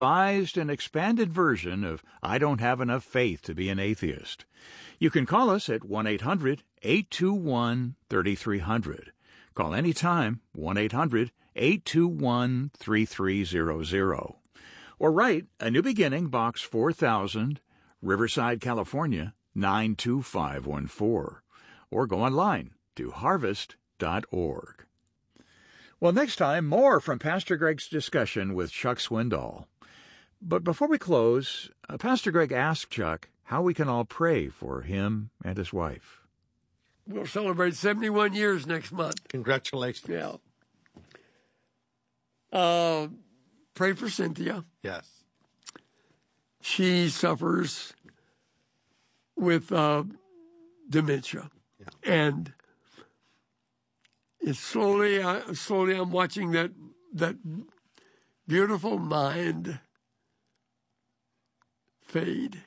revised and expanded version of I Don't Have Enough Faith to Be an Atheist. You can call us at 1-800-821-3300. Call anytime, 1-800-821-3300. Or write A New Beginning, Box 4000, Riverside, California, 92514. Or go online to harvest.org. Well, next time, more from Pastor Greg's discussion with Chuck Swindoll. But before we close, Pastor Greg asked Chuck how we can all pray for him and his wife. We'll celebrate 71 years next month. Congratulations. Yeah. Pray for Cynthia. Yes. She suffers with dementia. Yeah. And it's slowly I'm watching that beautiful mind fade.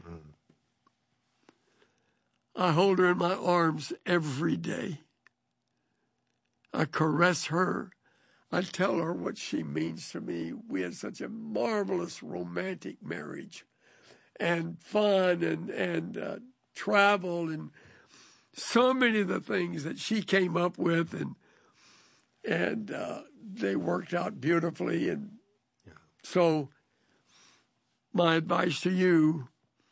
I hold her in my arms every day. I caress her. I tell her what she means to me. We had such a marvelous romantic marriage, and fun and travel, and so many of the things that she came up with, and they worked out beautifully. And so my advice to you,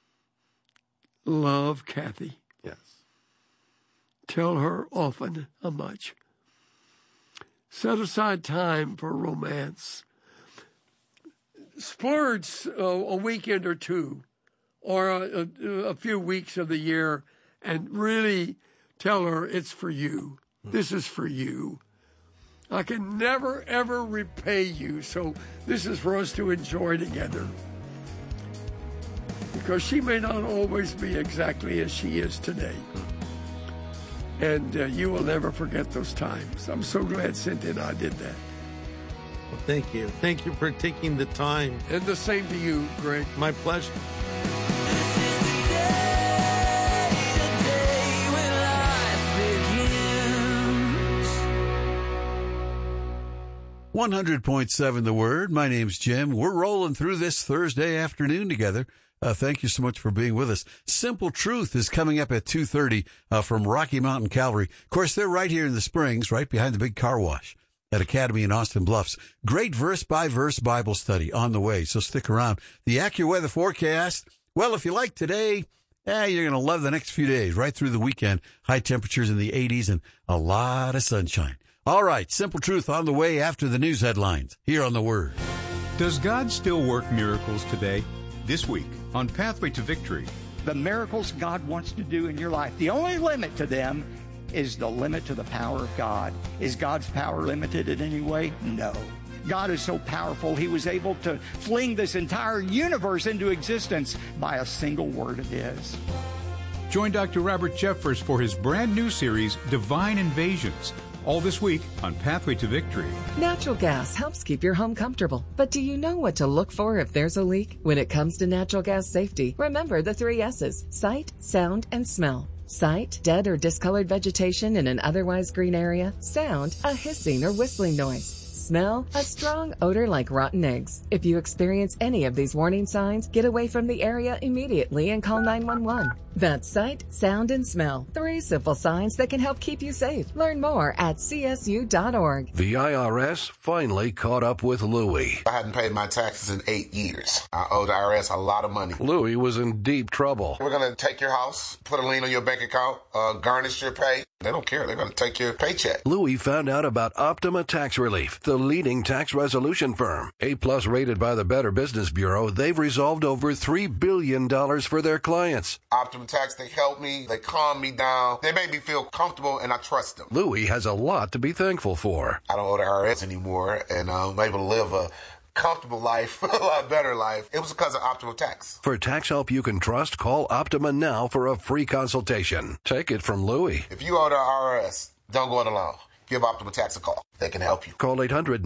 love Kathy. Yes. Tell her often how much. Set aside time for romance. Splurge a weekend or two, or a few weeks of the year, and really tell her it's for you. This is for you. I can never, ever repay you, so this is for us to enjoy together. Because she may not always be exactly as she is today. And you will never forget those times. I'm so glad Cynthia and I did that. Well, thank you. Thank you for taking the time. And the same to you, Greg. My pleasure. 100.7 The Word. My name's Jim. We're rolling through this Thursday afternoon together. Thank you so much for being with us. Simple Truth is coming up at 2:30 from Rocky Mountain Calvary. Of course, they're right here in the Springs, right behind the big car wash at Academy in Austin Bluffs. Great verse-by-verse Bible study on the way, so stick around. The AccuWeather forecast, well, if you like today, you're going to love the next few days, right through the weekend. High temperatures in the 80s and a lot of sunshine. All right, Simple Truth on the way after the news headlines here on The Word. Does God still work miracles today? This week on Pathway to Victory. The miracles God wants to do in your life, the only limit to them is the limit to the power of God. Is God's power limited in any way? No. God is so powerful, he was able to fling this entire universe into existence by a single word of his. Join Dr. Robert Jeffers for his brand new series, Divine Invasions. All this week on Pathway to Victory. Natural gas helps keep your home comfortable. But do you know what to look for if there's a leak? When it comes to natural gas safety, remember the 3 S's: sight, sound, and smell. Sight, dead or discolored vegetation in an otherwise green area. Sound, a hissing or whistling noise. Smell, a strong odor like rotten eggs. If you experience any of these warning signs, get away from the area immediately and call 911. That's sight, sound, and smell. 3 simple signs that can help keep you safe. Learn more at csu.org. The IRS finally caught up with Louie. I hadn't paid my taxes in 8 years. I owe the IRS a lot of money. Louie was in deep trouble. We're going to take your house, put a lien on your bank account, garnish your pay. They don't care. They're going to take your paycheck. Louie found out about Optima Tax Relief, the leading tax resolution firm. A-plus rated by the Better Business Bureau, they've resolved over $3 billion for their clients. Optima Tax, they help me. They calm me down. They make me feel comfortable, and I trust them. Louie has a lot to be thankful for. I don't owe the IRS anymore, and I'm able to live a comfortable life, a lot better life. It was because of Optima Tax. For tax help you can trust, call Optima now for a free consultation. Take it from Louie. If you owe the IRS, don't go it alone. Give Optima Tax a call. They can help you. Call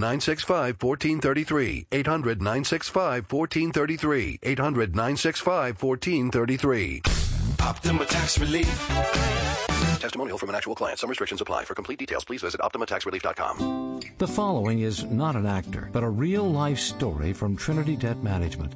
800-965-1433. 800-965-1433. 800-965-1433. Optima Tax Relief. Testimonial from an actual client. Some restrictions apply. For complete details, please visit OptimaTaxRelief.com. The following is not an actor, but a real-life story from Trinity Debt Management.